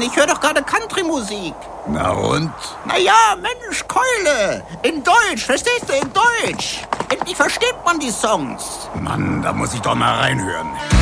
Ich höre doch gerade Country-Musik. Na und? Naja, Mensch, Keule. In Deutsch, verstehst du, in Deutsch. Endlich versteht man die Songs. Mann, da muss ich doch mal reinhören.